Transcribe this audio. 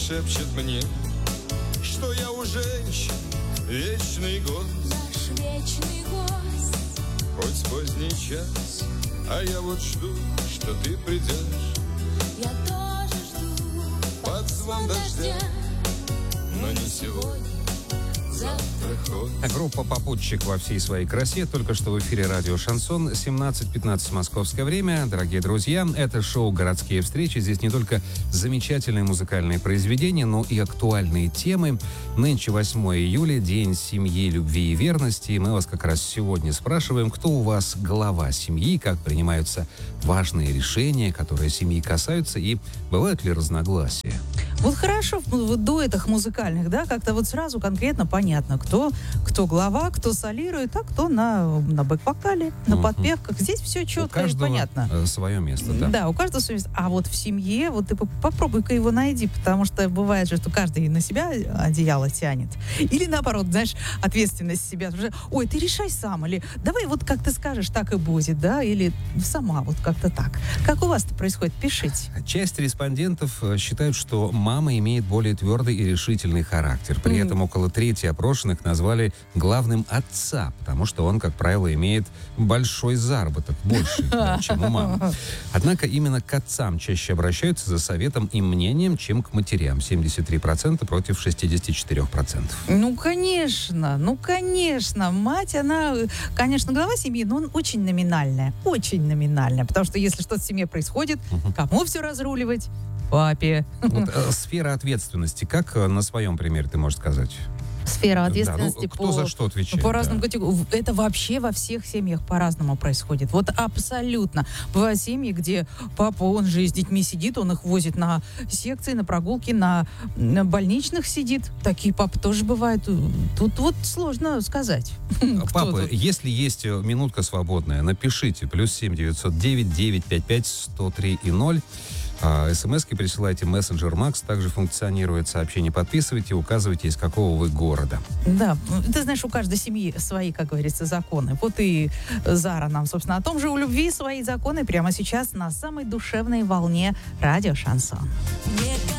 шепчет мне, что я у женщин вечный гость. Наш вечный гость. Хоть поздний час, а я вот жду, что ты придешь. Я тоже жду Под звон дождя, но не сегодня, завтра хоть. Группа «Попутчик» во всей своей красе. Только что в эфире радио «Шансон». 17:15 московское время. Дорогие друзья, это шоу «Городские встречи». Здесь не только замечательные музыкальные произведения, но и актуальные темы. Нынче 8 июля, день семьи, любви и верности. И мы вас как раз сегодня спрашиваем, кто у вас глава семьи, как принимаются важные решения, которые семьи касаются, и бывают ли разногласия. Вот хорошо в дуэтах музыкальных, да, как-то вот сразу конкретно понятно, кто глава, кто солирует, а кто на бэк-вокале, на подпевках. Здесь все четко и понятно. Свое место, да? Да, у каждого свое место. А вот в семье, вот ты попробуй-ка его найди, потому что бывает же, что каждый на себя одеяло тянет. Или наоборот, знаешь, ответственность себя. Ой, ты решай сам, или давай вот как ты скажешь, так и будет, да, или сама вот как-то так. Как у вас это происходит? Пишите. Часть респондентов считают, что мама имеет более твердый и решительный характер. При этом около трети опрошенных назвали главным отца, потому что он, как правило, имеет большой заработок, больше, чем у мамы. Однако именно к отцам чаще обращаются за советом и мнением, чем к матерям. 73% против 64%. Ну, конечно. Мать, она, конечно, глава семьи, но он очень номинальная. Очень номинальная. Потому что если что-то в семье происходит, кому все разруливать? Папе. Вот, сфера ответственности. Как на своем примере ты можешь сказать? Сфера ответственности, да, кто за что отвечает? По разным категориям. Это вообще во всех семьях по-разному происходит. Вот абсолютно. Бывают семьи, где папа, он же с детьми сидит, он их возит на секции, на прогулки, на больничных сидит. Такие папы тоже бывают. Тут вот сложно сказать. Папа, если есть минутка свободная, напишите. +7 909 955 103 и 0. СМС-ки присылайте, мессенджер Макс также функционирует. Сообщение подписывайте, указывайте, из какого вы города. Да, ты знаешь, у каждой семьи свои, как говорится, законы. Вот и Зара нам, собственно, о том же, у любви свои законы прямо сейчас на самой душевной волне радио «Шансон». Мне